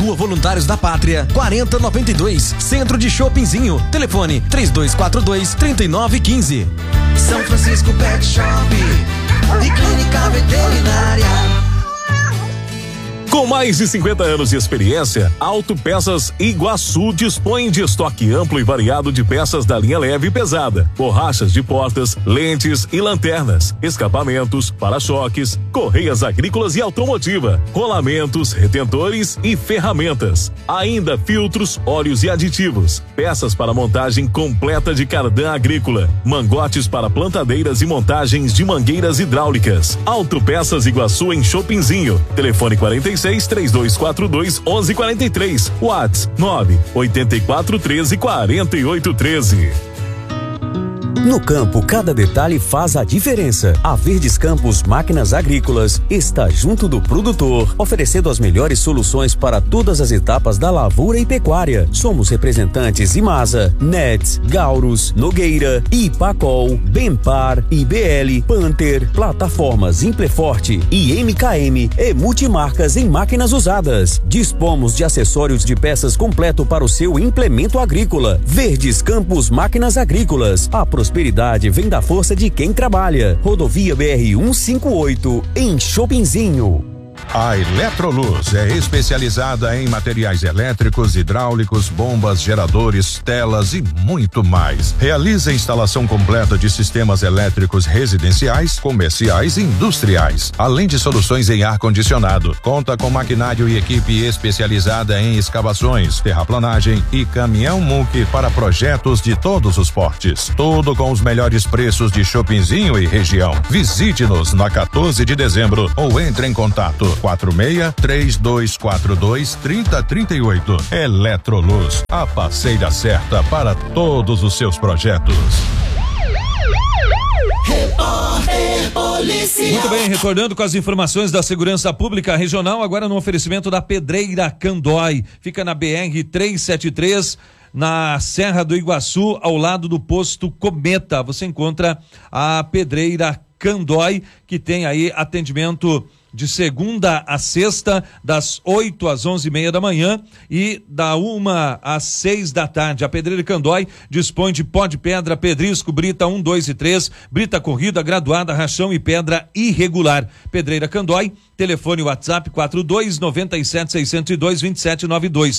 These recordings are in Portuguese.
Rua Voluntários da Pátria, 4092, Centro de Shoppingzinho. Telefone 3242-3915. São Francisco Pet Shop e Clínica Veterinária. Com mais de 50 anos de experiência, Autopeças Iguaçu dispõe de estoque amplo e variado de peças da linha leve e pesada, borrachas de portas, lentes e lanternas, escapamentos, para-choques, correias agrícolas e automotiva, rolamentos, retentores e ferramentas. Ainda filtros, óleos e aditivos, peças para montagem completa de cardan agrícola, mangotes para plantadeiras e montagens de mangueiras hidráulicas. Autopeças Iguaçu em Shoppingzinho. Telefone 46-3242-1143. WhatsApp 98413-4813. No campo, cada detalhe faz a diferença. A Verdes Campos Máquinas Agrícolas está junto do produtor, oferecendo as melhores soluções para todas as etapas da lavoura e pecuária. Somos representantes Imasa, Nets, Gaurus, Nogueira, Ipacol, Benpar, IBL, Panther, plataformas Impleforte e MKM e multimarcas em máquinas usadas. Dispomos de acessórios de peças completo para o seu implemento agrícola. Verdes Campos Máquinas Agrícolas. A prosperidade vem da força de quem trabalha. Rodovia BR-158, em Shoppingzinho. A Eletroluz é especializada em materiais elétricos, hidráulicos, bombas, geradores, telas e muito mais. Realiza a instalação completa de sistemas elétricos residenciais, comerciais e industriais, além de soluções em ar-condicionado. Conta com maquinário e equipe especializada em escavações, terraplanagem e caminhão muque para projetos de todos os portes. Tudo com os melhores preços de Shoppingzinho e região. Visite-nos na 14 de dezembro ou entre em contato 46-3242-3038. Eletroluz, a parceira certa para todos os seus projetos. Muito bem, retornando com as informações da Segurança Pública Regional, agora no oferecimento da Pedreira Candói. Fica na BR-373, na Serra do Iguaçu, ao lado do posto Cometa. Você encontra a Pedreira Candói, que tem aí atendimento de segunda a sexta, das 8 às 11h30 da manhã e da 1 às 6 da tarde. A Pedreira Candói dispõe de pó de pedra, pedrisco, brita 1, 2 e 3, brita corrida, graduada, rachão e pedra irregular. Pedreira Candói, telefone WhatsApp 42-97-602-2792,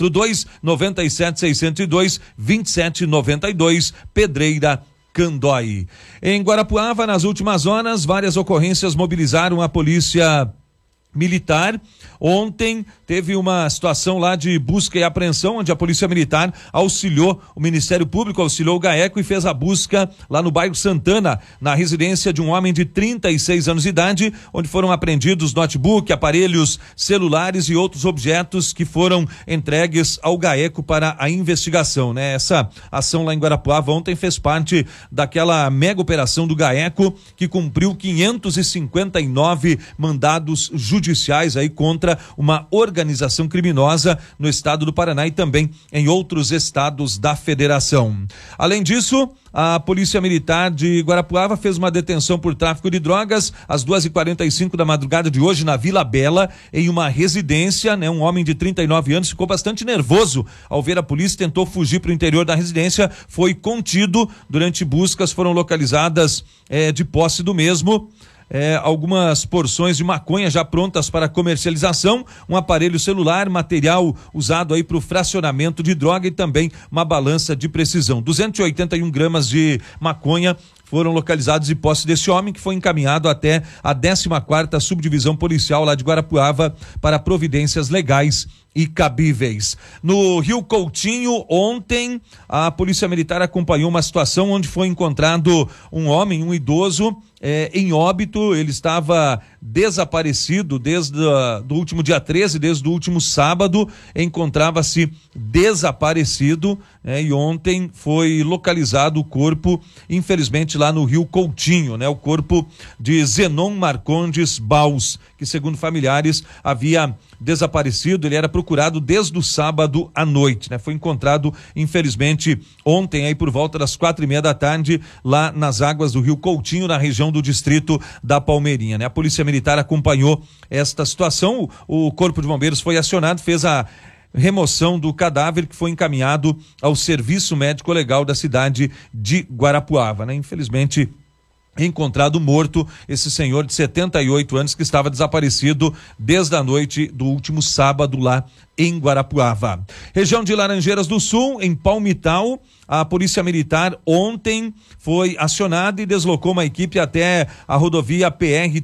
42-97-602-2792, Pedreira Candói. Em Guarapuava, nas últimas horas, várias ocorrências mobilizaram a polícia militar. Ontem teve uma situação lá de busca e apreensão, onde a Polícia Militar auxiliou o Ministério Público, auxiliou o GAECO e fez a busca lá no bairro Santana, na residência de um homem de 36 anos de idade, onde foram apreendidos notebook, aparelhos celulares e outros objetos que foram entregues ao GAECO para a investigação, né? Essa ação lá em Guarapuava ontem fez parte daquela mega operação do GAECO, que cumpriu 559 mandados judiciais aí contra uma organização criminosa no estado do Paraná e também em outros estados da federação. Além disso, a Polícia Militar de Guarapuava fez uma detenção por tráfico de drogas às 2h45 da madrugada de hoje na Vila Bela, em uma residência, né? Um homem de 39 anos ficou bastante nervoso ao ver a polícia, tentou fugir para o interior da residência, foi contido. Durante buscas foram localizadas de posse do mesmo algumas porções de maconha já prontas para comercialização, um aparelho celular, material usado aí para o fracionamento de droga e também uma balança de precisão. 281 gramas de maconha foram localizados em posse desse homem, que foi encaminhado até a 14ª Subdivisão Policial lá de Guarapuava para providências legais e cabíveis. No Rio Coutinho, ontem, a Polícia Militar acompanhou uma situação onde foi encontrado um homem, um idoso, em óbito. Ele estava desaparecido desde do último dia 13, desde o último sábado, encontrava-se desaparecido, e ontem foi localizado o corpo, infelizmente, lá no Rio Coutinho, né? O corpo de Zenon Marcondes Baus, que segundo familiares havia desaparecido, ele era procurado desde o sábado à noite, né? Foi encontrado, infelizmente, ontem aí por volta das 4:30 da tarde, lá nas águas do Rio Coutinho, na região do distrito da Palmeirinha, né? A Polícia Militar acompanhou esta situação, o Corpo de Bombeiros foi acionado, fez a remoção do cadáver, que foi encaminhado ao Serviço Médico Legal da cidade de Guarapuava, né? Infelizmente, encontrado morto esse senhor de 78 anos que estava desaparecido desde a noite do último sábado lá em Guarapuava. Região de Laranjeiras do Sul, em Palmital, a Polícia Militar ontem foi acionada e deslocou uma equipe até a rodovia PR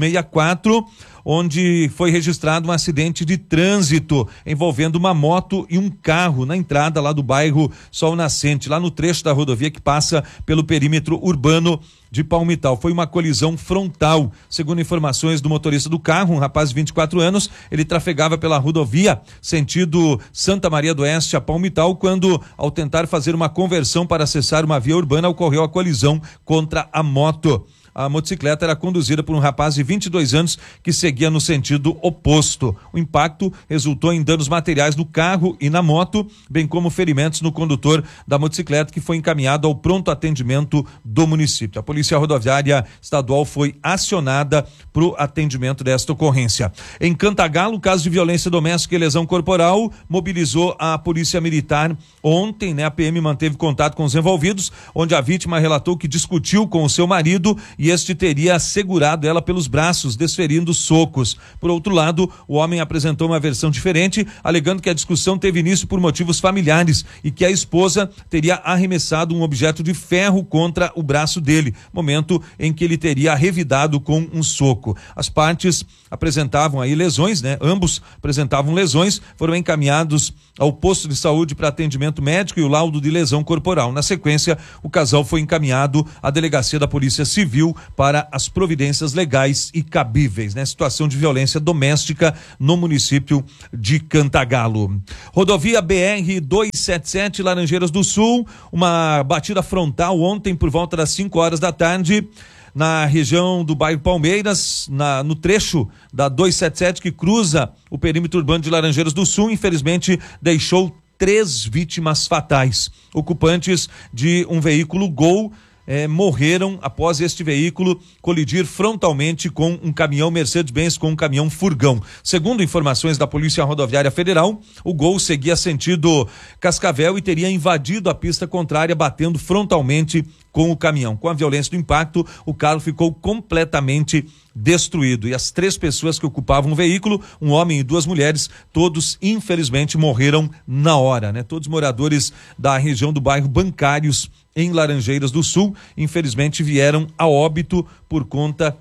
364, onde foi registrado um acidente de trânsito envolvendo uma moto e um carro na entrada lá do bairro Sol Nascente, lá no trecho da rodovia que passa pelo perímetro urbano de Palmital. Foi uma colisão frontal. Segundo informações do motorista do carro, um rapaz de 24 anos, ele trafegava pela rodovia sentido Santa Maria do Oeste a Palmital, quando, ao tentar fazer uma conversão para acessar uma via urbana, ocorreu a colisão contra a moto. A motocicleta era conduzida por um rapaz de 22 anos que seguia no sentido oposto. O impacto resultou em danos materiais no carro e na moto, bem como ferimentos no condutor da motocicleta, que foi encaminhado ao pronto atendimento do município. A Polícia Rodoviária Estadual foi acionada para o atendimento desta ocorrência. Em Cantagalo, caso de violência doméstica e lesão corporal, mobilizou a Polícia Militar ontem, né? A PM manteve contato com os envolvidos, onde a vítima relatou que discutiu com o seu marido e este teria segurado ela pelos braços, desferindo socos. Por outro lado, o homem apresentou uma versão diferente, alegando que a discussão teve início por motivos familiares e que a esposa teria arremessado um objeto de ferro contra o braço dele, momento em que ele teria revidado com um soco. As partes apresentavam aí lesões, né? Ambos apresentavam lesões, foram encaminhados ao posto de saúde para atendimento médico e o laudo de lesão corporal. Na sequência, o casal foi encaminhado à delegacia da Polícia Civil para as providências legais e cabíveis, né? Situação de violência doméstica no município de Cantagalo. Rodovia BR 277, Laranjeiras do Sul, uma batida frontal ontem por volta das 5 da tarde, na região do bairro Palmeiras, no trecho da 277 que cruza o perímetro urbano de Laranjeiras do Sul, infelizmente deixou 3 vítimas fatais. Ocupantes de um veículo Gol morreram após este veículo colidir frontalmente com um caminhão Mercedes-Benz, com um caminhão furgão. Segundo informações da Polícia Rodoviária Federal, o Gol seguia sentido Cascavel e teria invadido a pista contrária, batendo frontalmente com o caminhão. Com a violência do impacto, o carro ficou completamente destruído e as 3 pessoas que ocupavam o veículo, um homem e 2 mulheres, todos infelizmente morreram na hora, né? Todos moradores da região do bairro Bancários, em Laranjeiras do Sul, infelizmente vieram a óbito por conta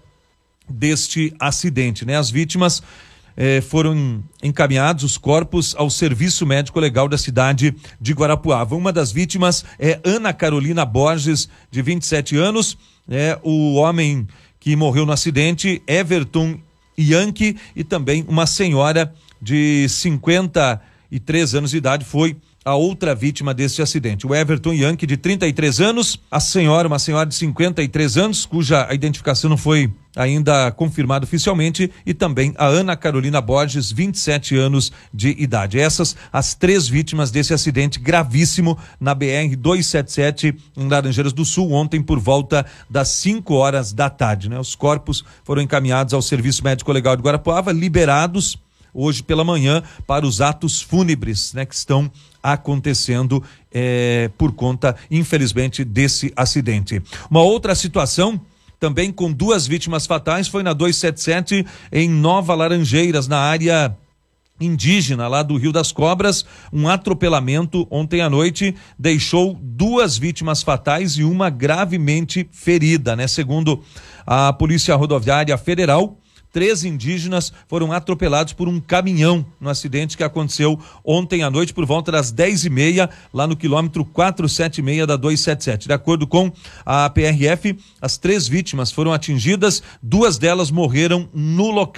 deste acidente, né? As vítimas foram encaminhados os corpos ao Serviço Médico Legal da cidade de Guarapuava. Uma das vítimas é Ana Carolina Borges, de 27 anos, o homem que morreu no acidente, Everton Yankee, e também uma senhora de 53 anos de idade foi a outra vítima desse acidente. O Everton Yankee, de 33 anos, a senhora, uma senhora de 53 anos, cuja identificação não foi ainda confirmada oficialmente, e também a Ana Carolina Borges, 27 anos de idade. Essas as 3 vítimas desse acidente gravíssimo na BR 277 em Laranjeiras do Sul, ontem por volta das 5 da tarde, né? Os corpos foram encaminhados ao Serviço Médico Legal de Guarapuava, liberados hoje pela manhã para os atos fúnebres, né, que estão acontecendo por conta, infelizmente, desse acidente. Uma outra situação, também com 2 vítimas fatais, foi na 277 em Nova Laranjeiras, na área indígena lá do Rio das Cobras. Um atropelamento ontem à noite deixou 2 vítimas fatais e uma gravemente ferida, né? Segundo a Polícia Rodoviária Federal, 3 indígenas foram atropelados por um caminhão no acidente que aconteceu ontem à noite por volta das 10h30, lá no quilômetro 476 da 277. De acordo com a PRF, as 3 vítimas foram atingidas, 2 delas morreram no local.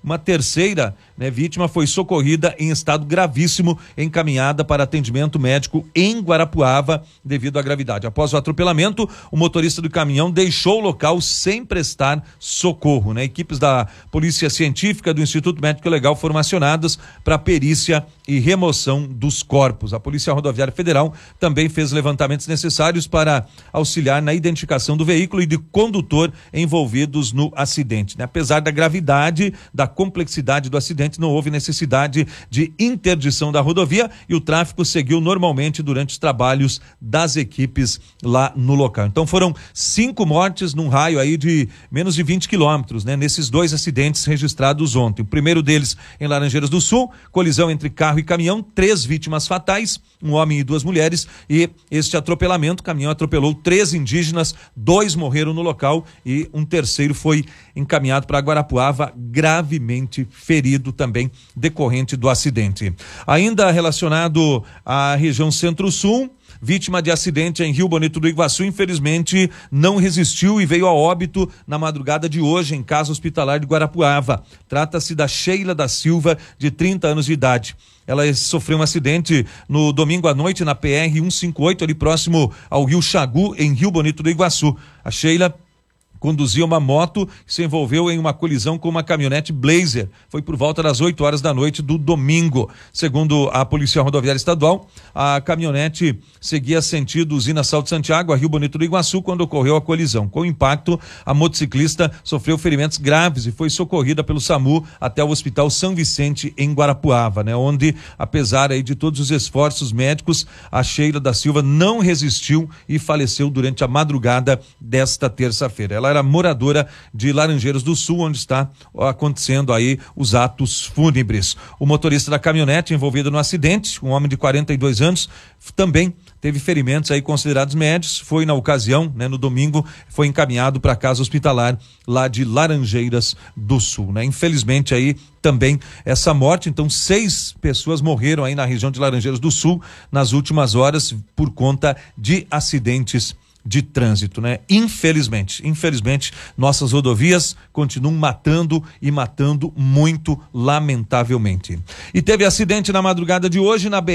Uma terceira, né, vítima foi socorrida em estado gravíssimo, encaminhada para atendimento médico em Guarapuava devido à gravidade. Após o atropelamento, o motorista do caminhão deixou o local sem prestar socorro, né? Equipes da Polícia Científica do Instituto Médico Legal foram acionadas para perícia e remoção dos corpos. A Polícia Rodoviária Federal também fez levantamentos necessários para auxiliar na identificação do veículo e do condutor envolvidos no acidente, né? Apesar da gravidade, da complexidade do acidente, não houve necessidade de interdição da rodovia e o tráfego seguiu normalmente durante os trabalhos das equipes lá no local. Então foram 5 mortes num raio aí de menos de 20 quilômetros, né? Nesses 2 acidentes registrados ontem. O primeiro deles em Laranjeiras do Sul, colisão entre carro e caminhão, 3 vítimas fatais, um homem e 2 mulheres, e este atropelamento, o caminhão atropelou 3 indígenas, 2 morreram no local e um terceiro foi encaminhado para Guarapuava, gravemente ferido também, decorrente do acidente. Ainda relacionado à região Centro-Sul, vítima de acidente em Rio Bonito do Iguaçu, infelizmente não resistiu e veio a óbito na madrugada de hoje em casa hospitalar de Guarapuava. Trata-se da Sheila da Silva, de 30 anos de idade. Ela sofreu um acidente no domingo à noite na PR 158, ali próximo ao Rio Xagu, em Rio Bonito do Iguaçu. A Sheila conduzia uma moto e se envolveu em uma colisão com uma caminhonete Blazer. Foi por volta das 8 horas da noite do domingo. Segundo a Polícia Rodoviária Estadual, a caminhonete seguia sentido Usina Salto Santiago, a Rio Bonito do Iguaçu, quando ocorreu a colisão. Com o impacto, a motociclista sofreu ferimentos graves e foi socorrida pelo SAMU até o Hospital São Vicente, em Guarapuava, né? Onde, apesar aí de todos os esforços médicos, a Sheila da Silva não resistiu e faleceu durante a madrugada desta terça-feira. Ela era moradora de Laranjeiras do Sul, onde está acontecendo aí os atos fúnebres. O motorista da caminhonete envolvido no acidente, um homem de 42 anos, também teve ferimentos aí considerados médios, foi na ocasião, né, no domingo, foi encaminhado para a casa hospitalar lá de Laranjeiras do Sul, né? Infelizmente aí também essa morte, então 6 pessoas morreram aí na região de Laranjeiras do Sul nas últimas horas por conta de acidentes de trânsito, né? Infelizmente, nossas rodovias continuam matando e matando muito, lamentavelmente. E teve acidente na madrugada de hoje na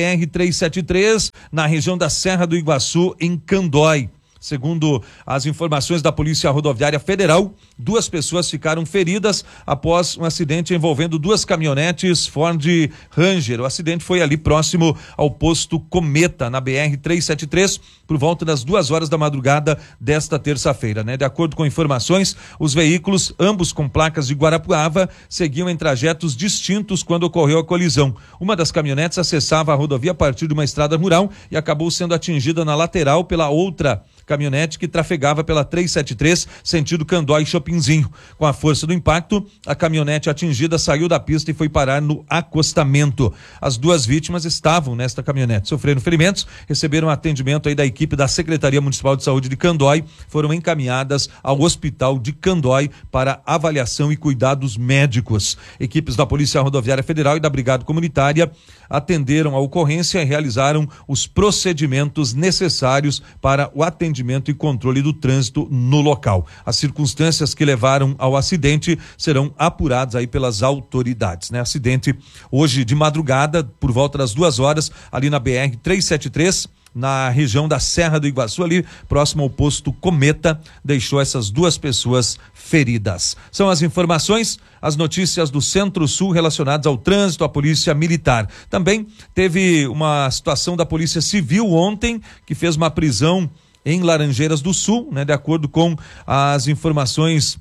BR-373, na região da Serra do Iguaçu, em Candói. Segundo as informações da Polícia Rodoviária Federal, 2 pessoas ficaram feridas após um acidente envolvendo 2 caminhonetes Ford Ranger. O acidente foi ali próximo ao posto Cometa, na BR-373, por volta das 2 horas da madrugada desta terça-feira, né? De acordo com informações, os veículos, ambos com placas de Guarapuava, seguiam em trajetos distintos quando ocorreu a colisão. Uma das caminhonetes acessava a rodovia a partir de uma estrada rural e acabou sendo atingida na lateral pela outra caminhonete que trafegava pela 373, sentido Candói Chopinzinho. Com a força do impacto, a caminhonete atingida saiu da pista e foi parar no acostamento. As 2 vítimas estavam nesta caminhonete, sofreram ferimentos, receberam atendimento aí da equipe da Secretaria Municipal de Saúde de Candói, foram encaminhadas ao Hospital de Candói para avaliação e cuidados médicos. Equipes da Polícia Rodoviária Federal e da Brigada Comunitária atenderam a ocorrência e realizaram os procedimentos necessários para o atendimento e controle do trânsito no local. As circunstâncias que levaram ao acidente serão apuradas aí pelas autoridades, né? Acidente hoje de madrugada, por volta das 2 horas, ali na BR-373, na região da Serra do Iguaçu, ali próximo ao posto Cometa, deixou essas 2 pessoas feridas. São as informações, as notícias do Centro-Sul relacionadas ao trânsito, à Polícia Militar. Também teve uma situação da Polícia Civil ontem, que fez uma prisão em Laranjeiras do Sul, né? De acordo com as informações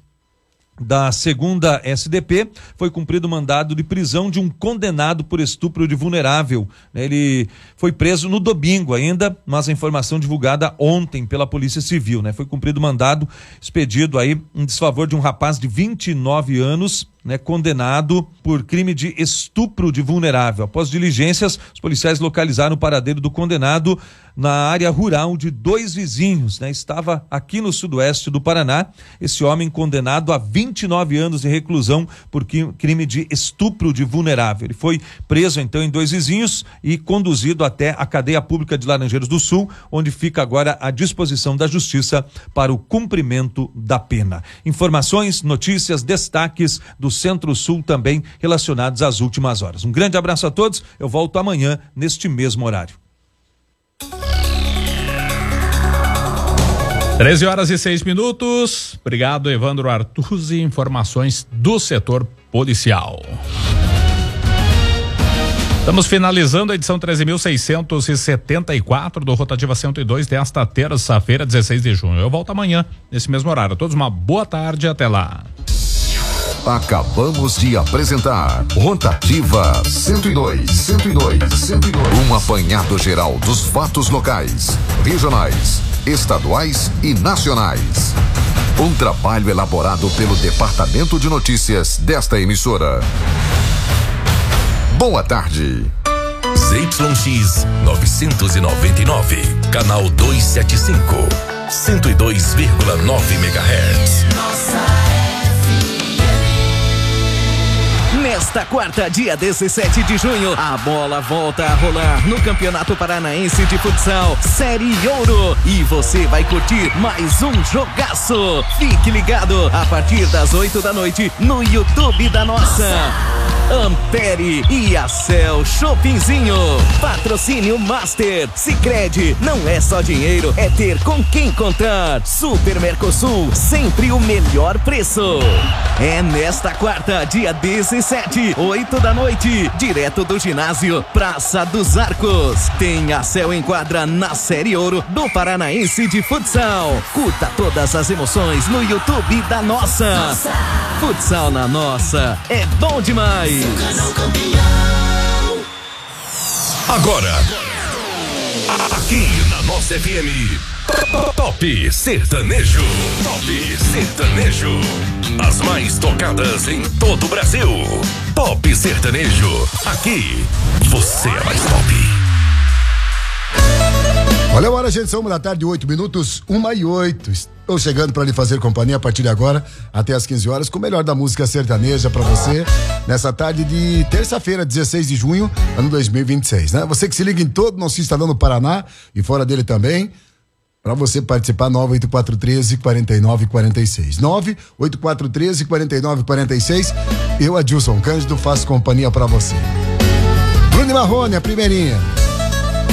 da 2ª SDP, foi cumprido o mandado de prisão de um condenado por estupro de vulnerável. Ele foi preso no domingo ainda, mas a informação divulgada ontem pela Polícia Civil, né? Foi cumprido o mandado expedido aí em desfavor de um rapaz de 29 anos, né, condenado por crime de estupro de vulnerável. Após diligências, os policiais localizaram o paradeiro do condenado na área rural de 2 vizinhos, né? Estava aqui no sudoeste do Paraná, esse homem condenado a 29 anos de reclusão por crime de estupro de vulnerável. Ele foi preso então em 2 vizinhos e conduzido até a cadeia pública de Laranjeiras do Sul, onde fica agora à disposição da Justiça para o cumprimento da pena. Informações, notícias, destaques do do Centro-Sul também relacionados às últimas horas. Um grande abraço a todos, eu volto amanhã neste mesmo horário. 13h06. Obrigado, Evandro Artuzzi. Informações do setor policial. Estamos finalizando a edição 13.674 do Rotativa 102 desta terça-feira, 16 de junho. Eu volto amanhã, nesse mesmo horário. A todos uma boa tarde, até lá. Acabamos de apresentar Rotativa 102. Um apanhado geral dos fatos locais, regionais, estaduais e nacionais. Um trabalho elaborado pelo Departamento de Notícias desta emissora. Boa tarde. ZYX 999, canal 275, 102,9 MHz. Nesta quarta, dia 17 de junho, a bola volta a rolar no Campeonato Paranaense de Futsal, Série Ouro. E você vai curtir mais um jogaço. Fique ligado a partir das 8 da noite no YouTube da Nossa. Ampere e Acel Shoppingzinho. Patrocínio Master. Sicredi, não é só dinheiro, é ter com quem contar. Super Mercosul, sempre o melhor preço. É nesta quarta, dia 17, 8 da noite, direto do ginásio Praça dos Arcos. Tem Acel em quadra na Série Ouro do Paranaense de Futsal. Curta todas as emoções no YouTube da Nossa. Futsal na Nossa é bom demais. Agora, aqui na Nossa FM, Top Sertanejo. Top Sertanejo. As mais tocadas em todo o Brasil. Top Sertanejo. Aqui, você é mais top. Olha a hora, gente, são 1h, 8 minutos, 1h08. Estou chegando para lhe fazer companhia a partir de agora, até às 15 horas, com o melhor da música sertaneja para você, nessa tarde de terça-feira, 16 de junho, ano 2026, né? Você que se liga em todo o nosso estadão no Paraná e fora dele também, para você participar, 98413-4946. 98413-4946. Eu, Adilson Cândido, faço companhia para você. Bruno Marrone, a primeirinha.